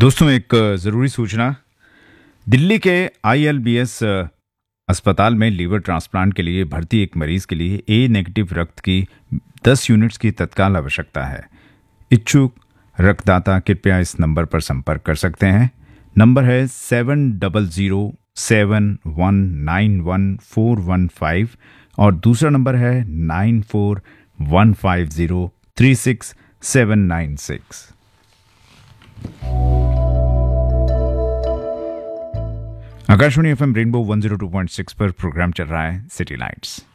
दोस्तों एक ज़रूरी सूचना। दिल्ली के आईएलबीएस अस्पताल में लीवर ट्रांसप्लांट के लिए भर्ती एक मरीज के लिए ए नेगेटिव रक्त की 10 यूनिट्स की तत्काल आवश्यकता है। इच्छुक रक्तदाता कृपया इस नंबर पर संपर्क कर सकते हैं। नंबर है 7007191415 और दूसरा नंबर है 9415036796। आकाशवाणी एफएम रेनबो 102.6 पर प्रोग्राम चल रहा है सिटी लाइट्स।